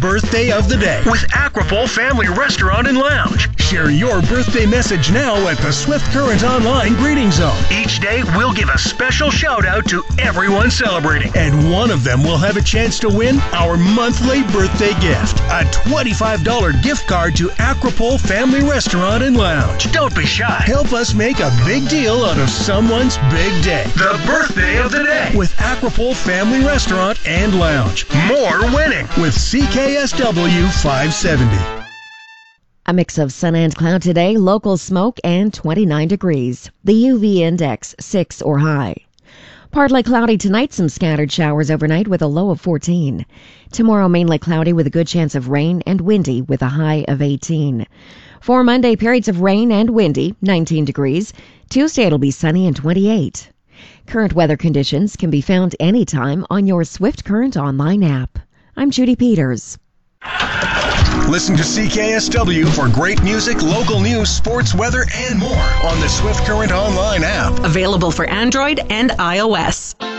birthday of the day with Aquapole Family Restaurant and Lounge. Share your birthday message now at the Swift Current Online Greeting Zone. Each day, we'll give a special shout out to everyone celebrating, and one of them will have a chance to win our monthly birthday gift, a $25 gift card to Aquapole Family Restaurant and Lounge. Don't be shy. Help us make a big deal out of someone's big day. The birthday of the day with Aquapole Family Restaurant and Lounge. More winning with CKSW 570. A mix of sun and cloud today, local smoke, and 29 degrees. The UV index 6 or high. Partly cloudy tonight, some scattered showers overnight with a low of 14. Tomorrow, mainly cloudy with a good chance of rain and windy with a high of 18. For Monday, periods of rain and windy, 19 degrees. Tuesday, it'll be sunny and 28. Current weather conditions can be found anytime on your Swift Current Online app. I'm Judy Peters. Listen to CKSW for great music, local news, sports, weather, and more on the Swift Current Online app. Available for Android and iOS.